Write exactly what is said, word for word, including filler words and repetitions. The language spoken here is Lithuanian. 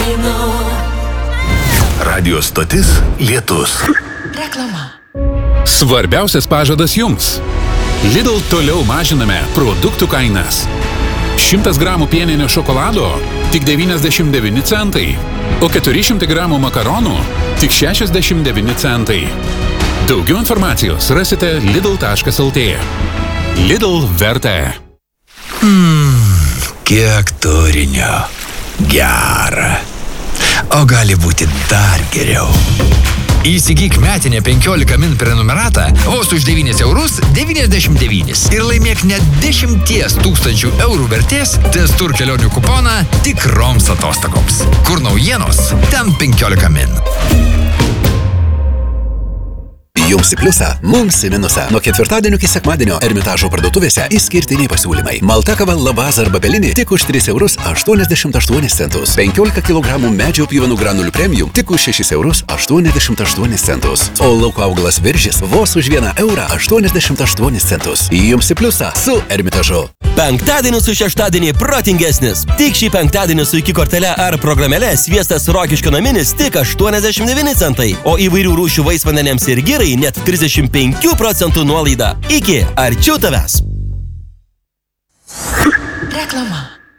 Radio stotis Lietus. Reklama. Svarbiausias pažadas jums. Lidl toliau mažiname produktų kainas. šimtas gramų pieninio šokolado tik devyniasdešimt devyni centai, o keturi šimtai gramų makaronų tik šešiasdešimt devyni centai. Daugiau informacijos rasite lidl taškas lt. Lidl verta. Mmm, kiek turinio. Gera. O gali būti dar geriau. Įsigyk metinę penkiolika min prenumeratą vos už devynis eurus devyniasdešimt devynis ir laimėk net dešimties tūkstančių eurų vertės Testur kelionių kuponą tikroms atostogoms. Kur naujienos, ten penkiolika min. Jums į pliusą, mums į minusą. Nuo ketvirtadienio iki sekmadienio Ermitažo parduotuvėse išskirtiniai pasiūlymai. Malta kava Lavazza arba Bellini tik už tris eurus aštuoniasdešimt aštuonis centus. penkiolika kilogramų medžio pjuvenų granulių premium tik už šešis eurus aštuoniasdešimt aštuonis centus. O lauko augalas Viržis vos už vieną eurą aštuoniasdešimt aštuonis centus. Jums į pliusą su Ermitažu. Penktadienis su šeštadienį protingesnis. Tik šį penktadienį su iki kortele ar programėle sviestas Rokiškio naminis tik aštuoniasdešimt devyni centai, o įvairių rūšių vaisvandenėms ir girai net trisdešimt penkių procentų nuolaida. Iki arčiau tavęs. Reklama.